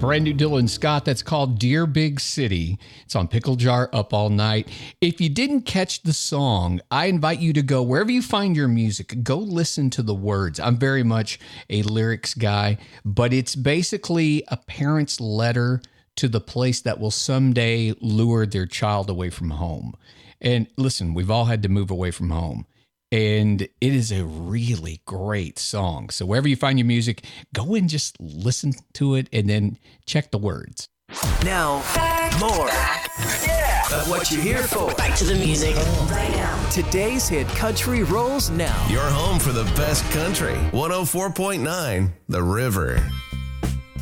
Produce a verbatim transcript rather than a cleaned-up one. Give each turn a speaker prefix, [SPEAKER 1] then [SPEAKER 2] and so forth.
[SPEAKER 1] brand new Dylan Scott that's called Dear Big City. It's on Pickle Jar Up All Night. If you didn't catch the song, I invite you to go wherever you find your music, go listen to the words. I'm very much a lyrics guy, but it's basically a parent's letter to the place that will someday lure their child away from home. And listen, we've all had to move away from home. And it is a really great song. So wherever you find your music, go and just listen to it and then check the words.
[SPEAKER 2] Now, more yeah. of what you're here for.
[SPEAKER 3] Back to the music right now.
[SPEAKER 2] Today's hit country rolls now.
[SPEAKER 4] Your home for the best country. one oh four point nine The River.